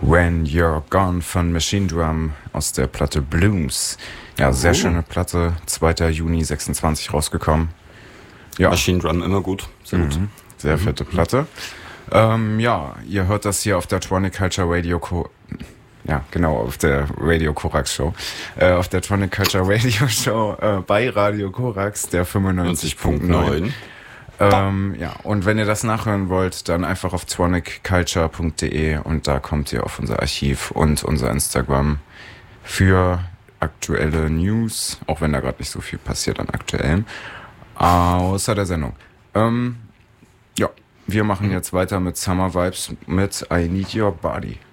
When You're Gone von Machine Drum aus der Platte Blooms. Ja, sehr schöne Platte, 2. Juni 26 rausgekommen. Ja. Machine Drum immer gut, sehr gut. Sehr fette Platte. Ja, ihr hört das hier auf der Tronic Culture Radio auf der Radio Korax Show. Auf der Tronic Culture Radio Show bei Radio Korax, der 95.9. Ja, und wenn ihr das nachhören wollt, dann einfach auf tronic-culture.de und da kommt ihr auf unser Archiv und unser Instagram für aktuelle News, auch wenn da gerade nicht so viel passiert an aktuellem, außer der Sendung. Ja, wir machen jetzt weiter mit Summer Vibes mit I Need Your Body.